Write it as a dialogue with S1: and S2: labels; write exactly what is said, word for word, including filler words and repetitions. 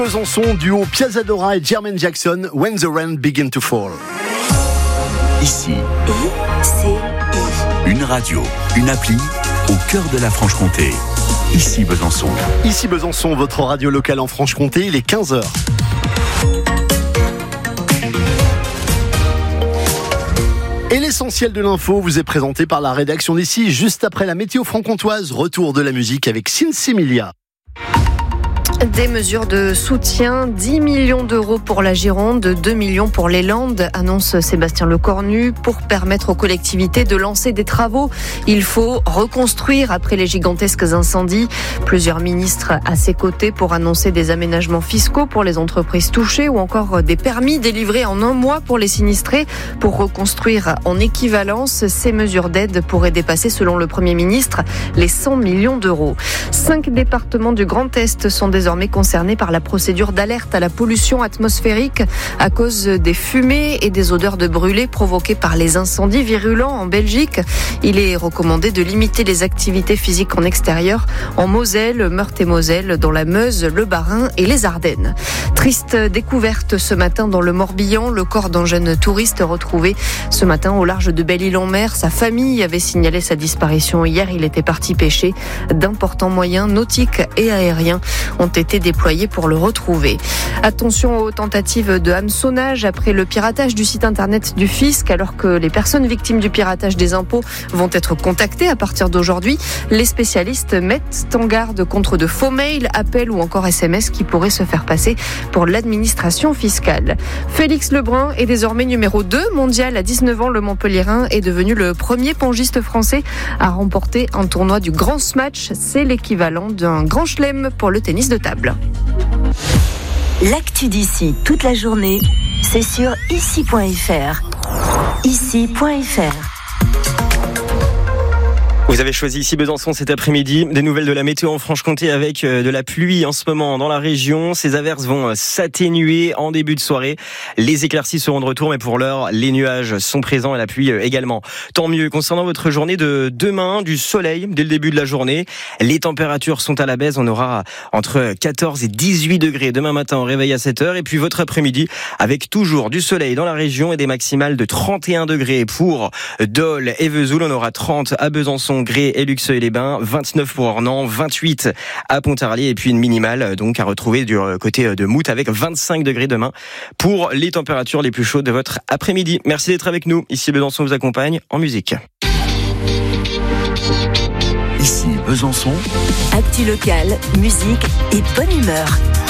S1: Besançon, duo Piazzadora et Jermaine Jackson, When the Rain Begin to Fall.
S2: Ici,
S3: I C I.
S2: une radio, une appli au cœur de la Franche-Comté. Ici Besançon.
S1: Ici Besançon, votre radio locale en Franche-Comté, il est quinze heures. Et l'essentiel de l'info vous est présenté par la rédaction d'ici, juste après la météo franc-comtoise. Retour de la musique avec Sinsimilia.
S4: Des mesures de soutien, dix millions d'euros pour la Gironde, deux millions pour les Landes, annonce Sébastien Lecornu. Pour permettre aux collectivités de lancer des travaux, il faut reconstruire après les gigantesques incendies. Plusieurs ministres à ses côtés pour annoncer des aménagements fiscaux pour les entreprises touchées ou encore des permis délivrés en un mois pour les sinistrés. Pour reconstruire en équivalence, ces mesures d'aide pourraient dépasser, selon le Premier ministre, les cent millions d'euros. Cinq départements du Grand Est sont désormais concernés par la procédure d'alerte à la pollution atmosphérique à cause des fumées et des odeurs de brûlés provoquées par les incendies virulents en Belgique. Il est recommandé de limiter les activités physiques en extérieur en Moselle, Meurthe-et-Moselle, dans la Meuse, le Bas-Rhin et les Ardennes. Triste découverte ce matin dans le Morbihan, le corps d'un jeune touriste retrouvé ce matin au large de Belle-Île-en-Mer. Sa famille avait signalé sa disparition hier. Il était parti pêcher. D'importants moyens nautiques et aériens ont été déployés pour le retrouver. Attention aux tentatives de hameçonnage après le piratage du site internet du fisc. Alors que les personnes victimes du piratage des impôts vont être contactées à partir d'aujourd'hui, les spécialistes mettent en garde contre de faux mails, appels ou encore S M S qui pourraient se faire passer pour l'administration fiscale. Félix Lebrun est désormais numéro deux mondial à dix-neuf ans. Le Montpellierin est devenu le premier pongiste français à remporter un tournoi du Grand Smash. C'est l'équivalent d'un grand chelem pour le tennis de table.
S3: L'actu d'ici toute la journée, c'est sur ici point f r. ici point f r.
S5: Vous avez choisi Ici Besançon cet après-midi. Des nouvelles de la météo en Franche-Comté avec de la pluie en ce moment dans la région. Ces averses vont s'atténuer en début de soirée. Les éclaircies seront de retour, mais pour l'heure, les nuages sont présents et la pluie également. Tant mieux. Concernant votre journée de demain, du soleil dès le début de la journée. Les températures sont à la baisse. On aura entre quatorze et dix-huit degrés demain matin au réveil à sept heures. Et puis votre après-midi avec toujours du soleil dans la région et des maximales de trente et un degrés pour Dole et Vesoul. On aura trente à Besançon, Gré et Luxeuil-les-Bains, vingt-neuf pour Ornans, vingt-huit à Pontarlier et puis une minimale donc à retrouver du côté de Mout avec vingt-cinq degrés demain pour les températures les plus chaudes de votre après-midi. Merci d'être avec nous. Ici Besançon vous accompagne en musique.
S2: Ici Besançon.
S3: Actu locale, musique et bonne humeur.